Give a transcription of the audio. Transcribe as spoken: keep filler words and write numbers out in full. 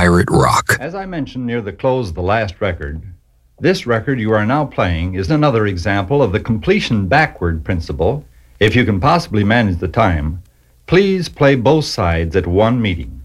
pirate rock. As I mentioned near the close of the last record, this record you are now playing is another example of the completion backward principle. If you can possibly manage the time, please play both sides at one meeting.